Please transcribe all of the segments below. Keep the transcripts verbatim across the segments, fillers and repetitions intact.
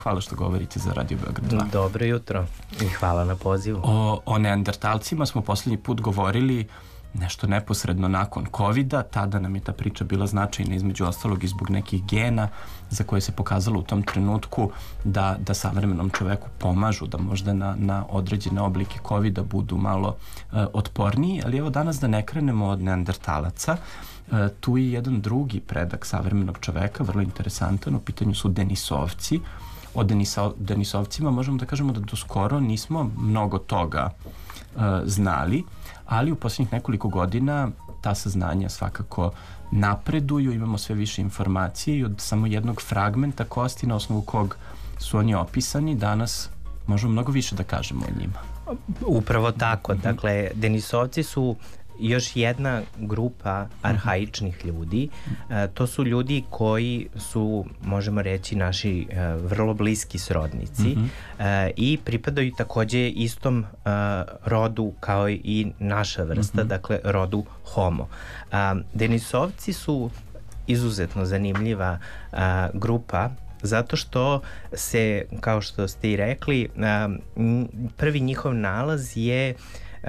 Hvala što govorite za Radio Beograd dva. Dobro jutro i hvala na pozivu. O, o neandertalcima smo poslednji put govorili nešto neposredno nakon kovida. Tada nam je ta priča bila značajna između ostalog i zbog nekih gena za koje se pokazalo u tom trenutku da, da savremenom čoveku pomažu da možda na, na određene oblike kovida budu malo e, otporniji. Ali evo danas da ne krenemo od neandertalaca. E, tu je jedan drugi predak savremenog čoveka, vrlo interesantan. U pitanju su Denisovci. O Denisa, Denisovcima možemo da kažemo da do skoro nismo mnogo toga uh, znali, ali u posljednjih nekoliko godina ta saznanja svakako napreduju, imamo sve više informacije i od samo jednog fragmenta kosti na osnovu kog su oni opisani, danas možemo mnogo više da kažemo o njima. Upravo tako, dakle, Denisovci su još jedna grupa arhaičnih ljudi. E, to su ljudi koji su, možemo reći, naši e, vrlo bliski srodnici mm-hmm. e, i pripadaju takođe istom e, rodu kao i naša vrsta, mm-hmm. dakle rodu Homo. E, Denisovci su izuzetno zanimljiva e, grupa zato što se, kao što ste i rekli, e, prvi njihov nalaz je e,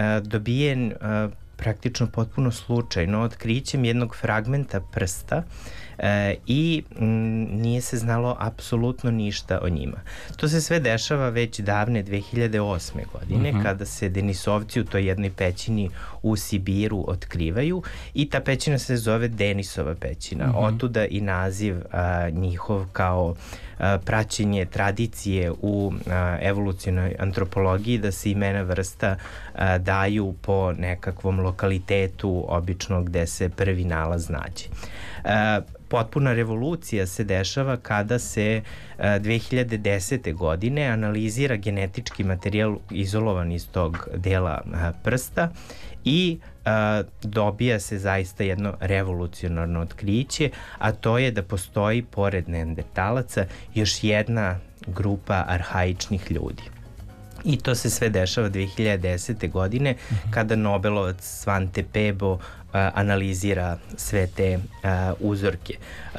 dobijen e, praktično potpuno slučajno otkrićem jednog fragmenta prsta e, i m, nije se znalo apsolutno ništa o njima. To se sve dešava već davne dve hiljade osme godine uh-huh. kada se Denisovci u toj jednoj pećini u Sibiru otkrivaju i ta pećina se zove Denisova pećina. Uh-huh. Otuda i naziv a, njihov kao a, praćenje tradicije u a, evolucionoj antropologiji da se imena vrsta a, daju po nekakvom lokalitetu obično gde se prvi nalaz nađe. A, potpuna revolucija se dešava kada se a, dve hiljade desete. godine analizira genetički materijal izolovan iz tog dela a, prsta i a, dobija se zaista jedno revolucionarno otkriće, a to je da postoji pored neandertalaca još jedna grupa arhaičnih ljudi. I to se sve dešava dve hiljade desete. godine uh-huh. kada Nobelovac Svante Pebo uh, analizira sve te uh, uzorke. Uh,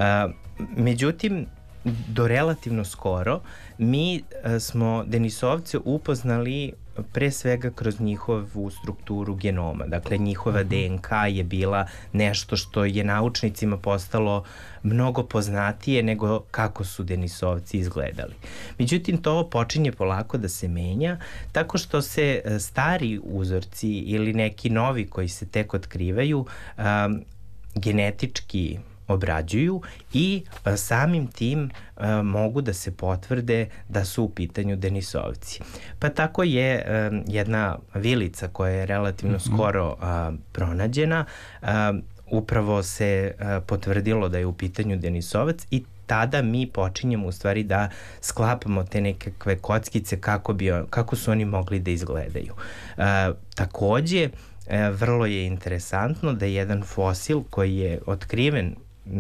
međutim, do relativno skoro mi uh, smo Denisovce upoznali pre svega kroz njihovu strukturu genoma. Dakle, njihova uh-huh. D N K je bila nešto što je naučnicima postalo mnogo poznatije nego kako su Denisovci izgledali. Međutim, to počinje polako da se menja tako što se stari uzorci ili neki novi koji se tek otkrivaju um, genetički obrađuju i a, samim tim a, mogu da se potvrde da su u pitanju Denisovci. Pa tako je a, jedna vilica koja je relativno mm-hmm. skoro a, pronađena, a, upravo se a, potvrdilo da je u pitanju Denisovac i tada mi počinjemo u stvari da sklapamo te nekakve kockice kako, bi, kako su oni mogli da izgledaju. A, takođe, a, vrlo je interesantno da je jedan fosil koji je otkriven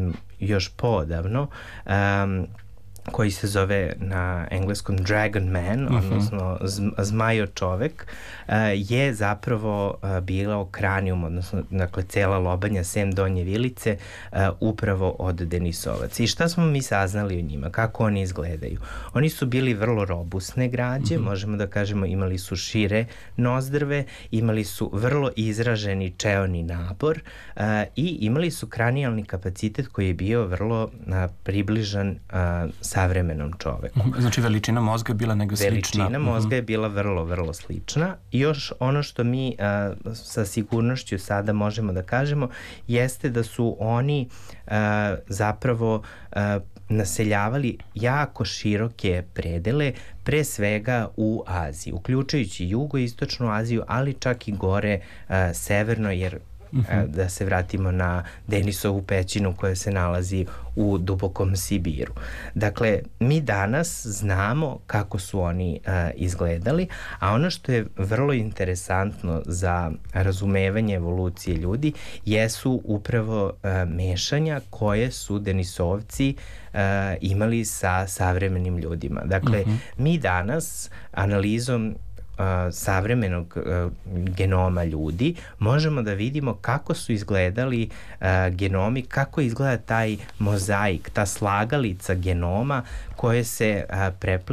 još poodavno, um, koji se zove na engleskom Dragon Man, uh-huh. odnosno zmajo čovek, uh, je zapravo uh, bilo kranijum, odnosno dakle, cela lobanja sem donje vilice uh, upravo od Denisovaca. I šta smo mi saznali o njima? Kako oni izgledaju? Oni su bili vrlo robusne građe, uh-huh. možemo da kažemo imali su šire nozdrve, imali su vrlo izraženi čeoni nabor uh, i imali su kranijalni kapacitet koji je bio vrlo uh, približan uh, savremenom čoveku. Znači veličina mozga je bila negde slična. Veličina mozga je bila vrlo, vrlo slična. I još ono što mi a, sa sigurnošću sada možemo da kažemo jeste da su oni a, zapravo a, naseljavali jako široke predele, pre svega u Aziji, uključujući jugoistočnu Aziju, ali čak i gore a, severno, jer Uh-huh. da se vratimo na Denisovu pećinu koja se nalazi u dubokom Sibiru. Dakle, mi danas znamo kako su oni uh, izgledali, a ono što je vrlo interesantno za razumevanje evolucije ljudi jesu upravo uh, mešanja koje su Denisovci uh, imali sa savremenim ljudima. Dakle, uh-huh. mi danas analizom savremenog genoma ljudi, možemo da vidimo kako su izgledali genomi, kako izgleda taj mozaik, ta slagalica genoma koje se prepliče